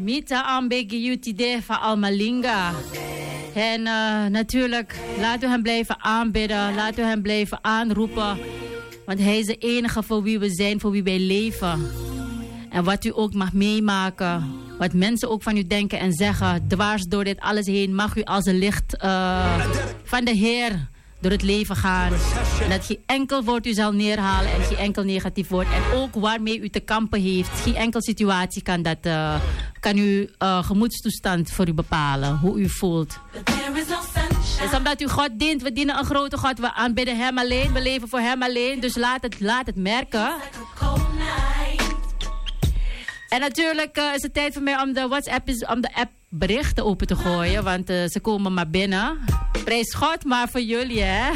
Mita ambegi jutide van Almalinga. En natuurlijk, laten we hem blijven aanbidden. Laten we hem blijven aanroepen. Want hij is de enige voor wie we zijn, voor wie wij leven. En wat u ook mag meemaken. Wat mensen ook van u denken en zeggen. Dwars door dit alles heen mag u als een licht van de Heer door het leven gaan. En dat geen enkel woord u zal neerhalen en geen enkel negatief woord. En ook waarmee u te kampen heeft. Geen enkel situatie kan uw gemoedstoestand voor u bepalen. Hoe u voelt. Het is omdat u God dient. We dienen een grote God. We aanbidden hem alleen. We leven voor hem alleen. Dus laat het merken. En natuurlijk is het tijd voor mij om de app berichten open te gooien. Want ze komen maar binnen. Prijs God maar voor jullie, hè.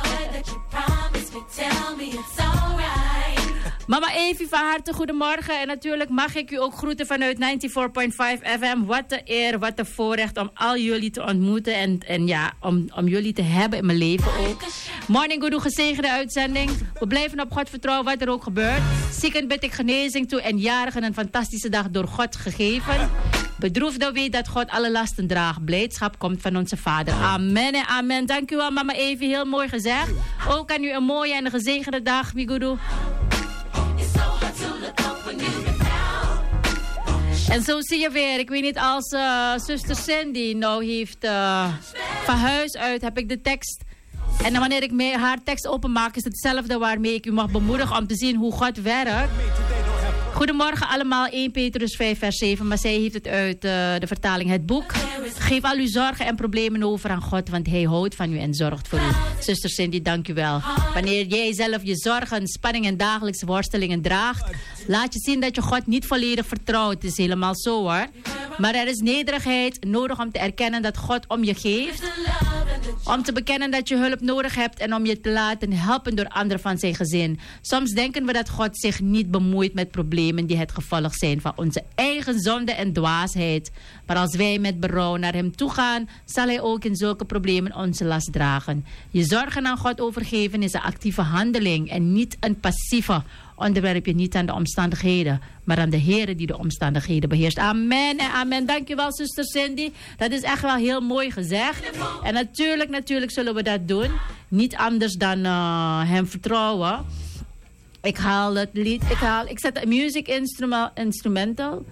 Mama Evie, van harte goedemorgen. En natuurlijk mag ik u ook groeten vanuit 94.5 FM. Wat een eer, wat een voorrecht om al jullie te ontmoeten. En ja, om jullie te hebben in mijn leven ook. Morning Guru, gezegende uitzending. We blijven op God vertrouwen wat er ook gebeurt. Zieken bid ik genezing toe en jarigen een fantastische dag door God gegeven. Bedroefde weet dat God alle lasten draagt. Blijdschap komt van onze Vader. Amen en amen. Dank u wel, mama Evie. Heel mooi gezegd. Ook aan u een mooie en een gezegende dag, Migudu. En zo zie je weer, ik weet niet, als zuster Cindy nou heeft van huis uit, heb ik de tekst. En wanneer ik haar tekst openmaak, is hetzelfde waarmee ik u mag bemoedigen om te zien hoe God werkt. Goedemorgen allemaal, 1 Petrus 5 vers 7, maar zij heeft het uit de vertaling Het Boek. Geef al uw zorgen en problemen over aan God, want hij houdt van u en zorgt voor u. Zuster Cindy, dank u wel. Wanneer jij zelf je zorgen, spanning en dagelijkse worstelingen draagt, laat je zien dat je God niet volledig vertrouwt. Het is helemaal zo hoor. Maar er is nederigheid nodig om te erkennen dat God om je geeft. Om te bekennen dat je hulp nodig hebt en om je te laten helpen door anderen van zijn gezin. Soms denken we dat God zich niet bemoeit met problemen die het gevolg zijn van onze eigen zonde en dwaasheid. Maar als wij met berouw naar hem toe gaan, zal hij ook in zulke problemen onze last dragen. Je zorgen aan God overgeven is een actieve handeling en niet een passieve. Onderwerp je niet aan de omstandigheden, maar aan de Heer die de omstandigheden beheerst. Amen en amen. Dankjewel, zuster Cindy. Dat is echt wel heel mooi gezegd. En natuurlijk zullen we dat doen. Niet anders dan hem vertrouwen. Ik haal het lied. Ik zet de music instrumental.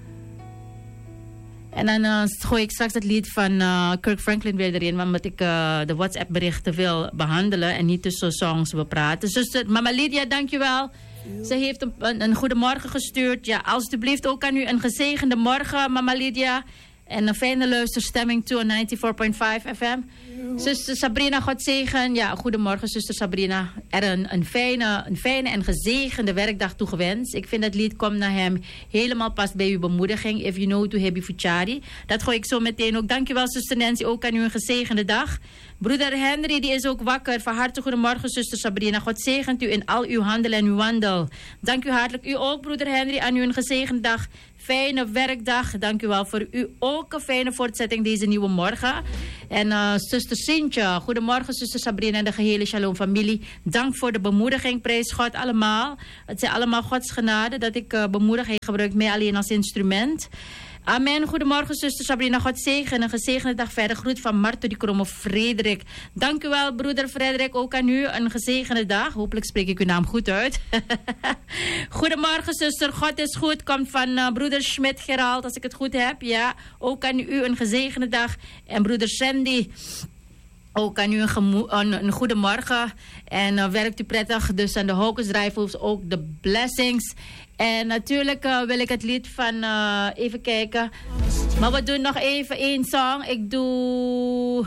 En dan gooi ik straks het lied van Kirk Franklin weer erin. Omdat ik de WhatsApp berichten wil behandelen. En niet tussen songs wil praten. Zuster Mama Lydia, dankjewel. Ze heeft een goedemorgen gestuurd. Ja, alsjeblieft ook aan u een gezegende morgen, Mama Lydia. En een fijne luisterstemming toe aan 94.5 FM. Zuster Sabrina, God zegen. Ja, goedemorgen, zuster Sabrina. Er een fijne en gezegende werkdag toegewenst. Ik vind dat lied Kom naar hem helemaal past bij uw bemoediging. If you know to happy fuchari. Dat gooi ik zo meteen ook. Dankjewel, zuster Nancy. Ook aan u een gezegende dag. Broeder Henry, die is ook wakker. Van harte goedemorgen, zuster Sabrina. God zegent u in al uw handel en uw wandel. Dank u hartelijk. U ook, broeder Henry. Aan u een gezegende dag. Fijne werkdag. Dank u wel voor u ook een fijne voortzetting deze nieuwe morgen. En zuster Sintje. Goedemorgen, zuster Sabrina en de gehele Shalom familie. Dank voor de bemoediging. Prijs God allemaal. Het zijn allemaal Gods genade dat ik bemoedig. Hij gebruikt mij alleen als instrument. Amen. Goedemorgen, zuster Sabrina. God zegen. Een gezegende dag verder. Groet van Marto die Kromme Frederik. Dank u wel, broeder Frederik. Ook aan u een gezegende dag. Hopelijk spreek ik uw naam goed uit. Goedemorgen, zuster. God is goed. Komt van broeder Schmidt Gerald, als ik het goed heb. Ja. Ook aan u een gezegende dag. En broeder Sandy, ook aan u een goede morgen. En werkt u prettig. Dus aan de Hocus Rifles ook de blessings. En natuurlijk wil ik het lied van, even kijken. Maar we doen nog even één song. Ik doe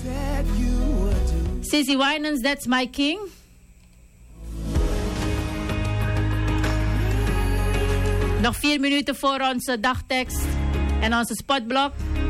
Cissy Winans, That's My King. Nog 4 minuten voor onze dagtekst en onze spotblok.